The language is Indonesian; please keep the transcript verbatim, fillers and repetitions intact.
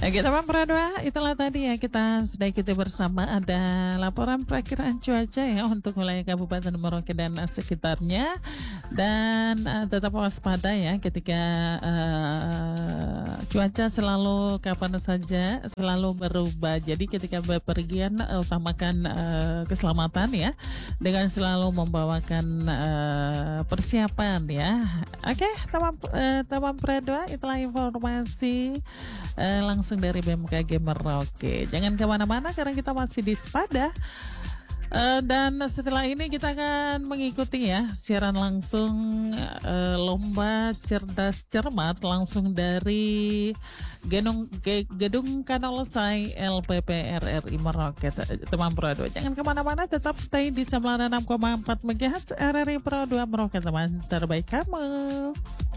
Oke teman Pradua, itulah tadi ya kita sudah ikuti bersama ada laporan perakiraan cuaca ya untuk wilayah Kabupaten Merauke dan sekitarnya. Dan uh, tetap waspada ya ketika uh, cuaca selalu kapan saja selalu berubah. Jadi ketika bepergian uh, utamakan uh, keselamatan ya dengan selalu membawakan uh, persiapan ya. Oke teman uh, teman Pradua, itulah informasi uh, langsung dari B M K G Merauke. Jangan kemana-mana karena kita masih di Spada. Uh, dan setelah ini kita akan mengikuti ya siaran langsung uh, lomba cerdas cermat langsung dari Gedung Gedung Kanolosai L P P R R I Merauke. Teman Pro dua, jangan kemana-mana, tetap stay di sembilan puluh enam koma empat MHz R R I Pro dua Merauke, teman terbaik kamu.